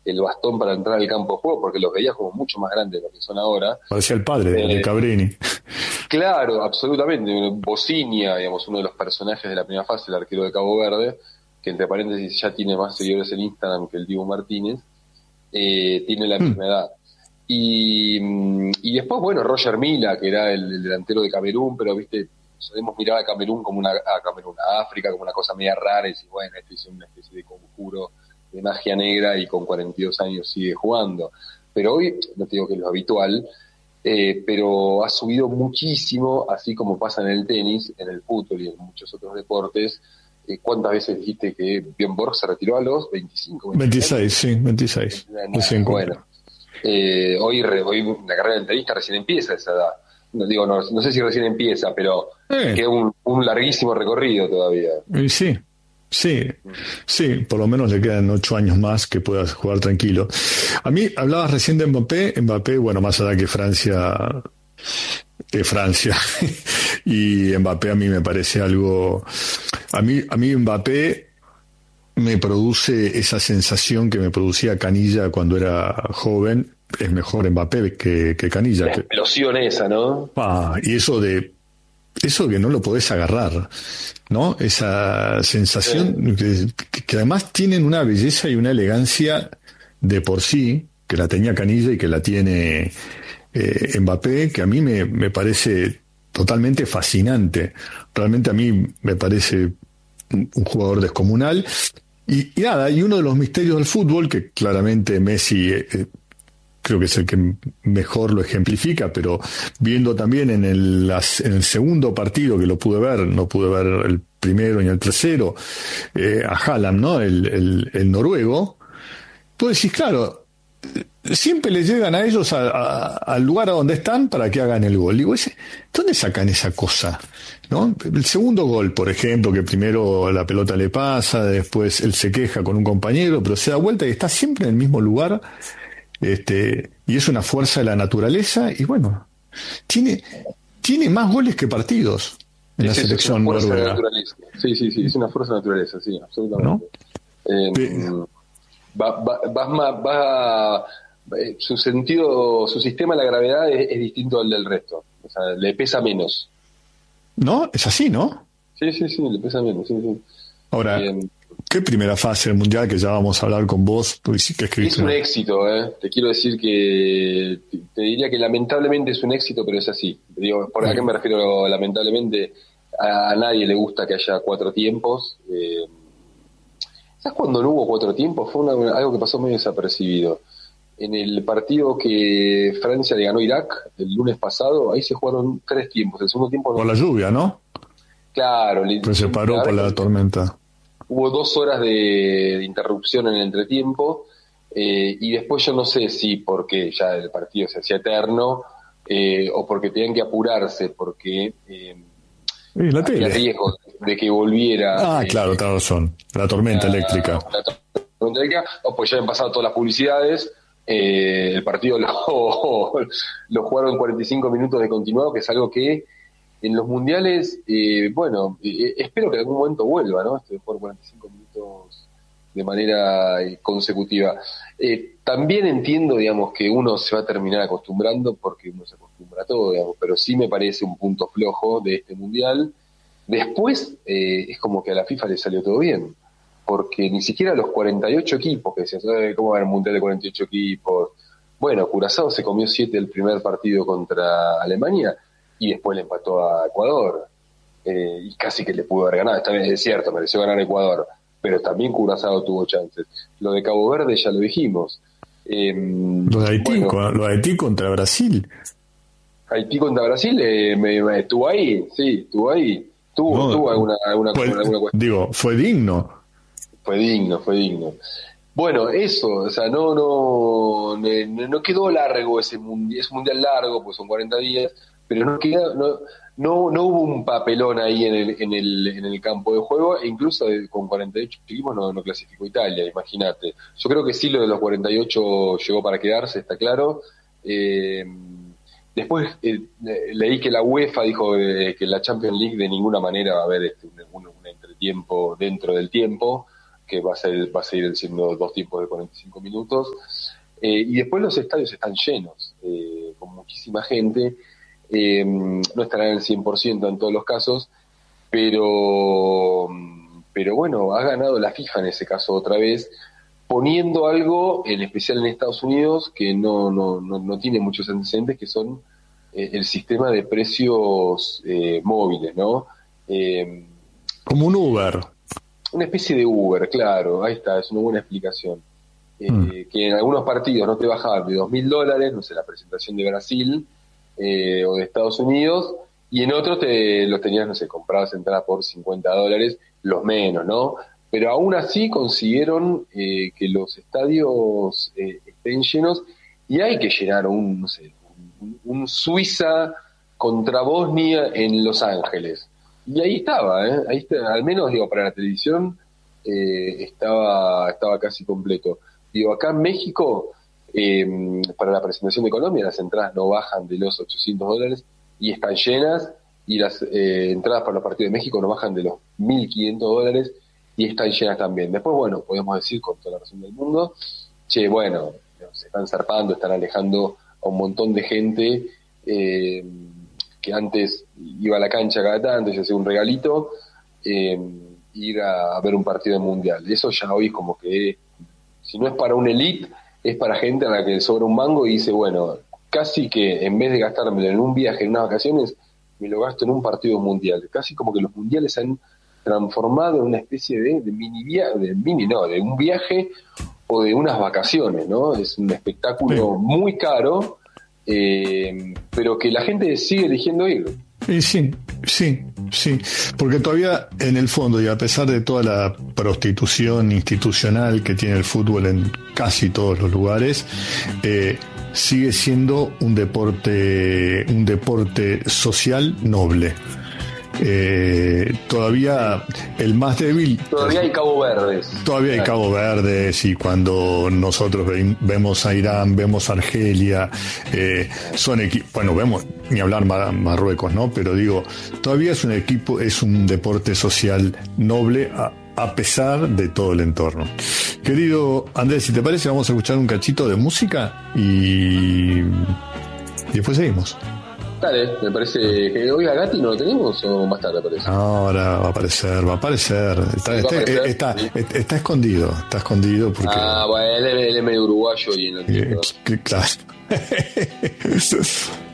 el bastón para entrar al campo de juego, porque los veías como mucho más grandes de lo que son ahora. Parecía el padre de Cabrini. Claro, absolutamente. Bocinia, digamos, uno de los personajes de la primera fase, el arquero de Cabo Verde, que entre paréntesis ya tiene más seguidores en Instagram que el Dibu Martínez, tiene la misma edad. Y después, bueno, Roger Mila, que era el delantero de Camerún, pero viste, solemos mirar a Camerún a África como una cosa media rara, y decir, bueno, esto es una especie de conjuro de magia negra y con 42 años sigue jugando. Pero hoy, no te digo que es lo habitual, pero ha subido muchísimo, así como pasa en el tenis, en el fútbol y en muchos otros deportes. ¿Cuántas veces dijiste que Björn Borg se retiró a los 25? 26, sí, 26. Bueno, hoy la carrera del tenista recién empieza a esa edad. No sé si recién empieza, pero queda un larguísimo recorrido todavía. Sí, por lo menos le quedan 8 años más que puedas jugar tranquilo. A mí, hablabas recién de Mbappé, bueno, más allá que Francia, y Mbappé a mí me parece algo, a mí Mbappé me produce esa sensación que me producía Canilla cuando era joven. Es mejor Mbappé que Canilla. La explosión esa, ¿no? Y eso que no lo podés agarrar, ¿no? Esa sensación que además tienen una belleza y una elegancia de por sí, que la tenía Canilla y que la tiene Mbappé, que a mí me parece totalmente fascinante. Realmente a mí me parece un jugador descomunal. Y nada, y uno de los misterios del fútbol, que claramente Messi creo que es el que mejor lo ejemplifica, pero viendo también en el segundo partido que lo pude ver, no pude ver el primero ni el tercero, a Haaland, ¿no? El noruego, pues decís, claro, siempre le llegan a ellos al lugar a donde están para que hagan el gol. Digo, ¿dónde sacan esa cosa? ¿No? El segundo gol, por ejemplo, que primero la pelota le pasa, después él se queja con un compañero, pero se da vuelta y está siempre en el mismo lugar. Y es una fuerza de la naturaleza, y bueno, tiene más goles que partidos en la selección noruega. Sí, es una fuerza de naturaleza, sí, absolutamente. ¿No? Su sistema de la gravedad es distinto al del resto, o sea, le pesa menos. ¿No? Es así, ¿no? Sí, le pesa menos, sí. Ahora, ¿qué primera fase del Mundial, que ya vamos a hablar con vos? Porque sí que escribiste. Es un éxito, te quiero decir que te diría que lamentablemente es un éxito, pero es así. Digo, ¿por qué me refiero lamentablemente? A nadie le gusta que haya 4 tiempos. ¿Sabes cuándo no hubo 4 tiempos? Fue algo que pasó medio desapercibido. En el partido que Francia le ganó a Irak el lunes pasado, ahí se jugaron 3 tiempos. El segundo tiempo por la lluvia, ¿no? Claro. Pues se paró por la tormenta. Hubo 2 horas de interrupción en el entretiempo, y después yo no sé si porque ya el partido se hacía eterno, o porque tenían que apurarse, porque había riesgo de que volviera. Claro, tenés razón. La tormenta eléctrica. O pues ya habían pasado todas las publicidades. El partido lo jugaron en 45 minutos de continuado, que es algo que en los mundiales, espero que en algún momento vuelva, ¿no? Esto de jugar 45 minutos de manera consecutiva. También entiendo, digamos, que uno se va a terminar acostumbrando, porque uno se acostumbra a todo, digamos, pero sí me parece un punto flojo de este mundial. Después, es como que a la FIFA le salió todo bien, porque ni siquiera los 48 equipos, que decían, ¿cómo va a haber un mundial de 48 equipos? Bueno, Curazao se comió 7 el primer partido contra Alemania, y después le empató a Ecuador, y casi que le pudo haber ganado. Esta vez es cierto, mereció ganar Ecuador, pero también Curazao tuvo chances. Lo de Cabo Verde ya lo dijimos. Lo de Haití contra Brasil. Haití contra Brasil, estuvo ahí, sí, estuvo ahí. Tuvo alguna cuestión. Digo, fue digno. Fue digno. Bueno, eso, o sea, no quedó largo ese mundial. Es un mundial largo, pues son 40 días, pero no hubo un papelón ahí en el campo de juego, e incluso con 48 equipos no clasificó Italia, imagínate. Yo creo que sí, lo de los 48 llegó para quedarse, está claro. Después leí que la UEFA dijo que la Champions League de ninguna manera va a haber un entretiempo dentro del tiempo. que va a seguir siendo 2 tiempos de 45 minutos. Y después los estadios están llenos, con muchísima gente. No estarán al 100% en todos los casos, pero bueno, ha ganado la FIFA en ese caso otra vez, poniendo algo, en especial en Estados Unidos, que no tiene muchos antecedentes, que son el sistema de precios móviles, ¿no? Como un Uber. Una especie de Uber, claro, ahí está, es una buena explicación. Que en algunos partidos no te bajaban de $2.000, no sé, la presentación de Brasil o de Estados Unidos, y en otros los tenías, no sé, compradas entradas por $50, los menos, ¿no? Pero aún así consiguieron que los estadios estén llenos, y hay que llenar no sé, un Suiza contra Bosnia en Los Ángeles. Y ahí estaba, ahí está, al menos digo, para la televisión estaba casi completo. Digo, acá en México, para la presentación de Colombia, las entradas no bajan de los $800 y están llenas, y las entradas para los partidos de México no bajan de los $1.500 y están llenas también. Después, bueno, podemos decir con toda la razón del mundo, che, bueno, se están zarpando, están alejando a un montón de gente que antes iba a la cancha cada tanto, se hacía un regalito, ir a ver un partido mundial. Eso ya hoy como que, si no es para una elite, es para gente a la que le sobra un mango y dice, bueno, casi que en vez de gastármelo en un viaje, en unas vacaciones, me lo gasto en un partido mundial. Casi como que los mundiales se han transformado en una especie de de un viaje o de unas vacaciones, ¿no? Es un espectáculo muy caro, pero que la gente sigue eligiendo ir. Y sí, porque todavía en el fondo, y a pesar de toda la prostitución institucional que tiene el fútbol en casi todos los lugares, sigue siendo un deporte social noble. Todavía el más débil. Todavía hay Cabo Verdes. Todavía hay Cabo Verdes, y cuando nosotros vemos a Irán, vemos a Argelia, son equipos, bueno, vemos, ni hablar Marruecos, ¿no? Pero digo, todavía es un deporte social noble a pesar de todo el entorno. Querido Andrés, si te parece, vamos a escuchar un cachito de música y después seguimos. Dale, me parece que hoy a Gatti no lo tenemos, o más tarde aparece. Ahora va a aparecer. Está escondido porque... Bueno, él es medio uruguayo y no entiendo. Claro.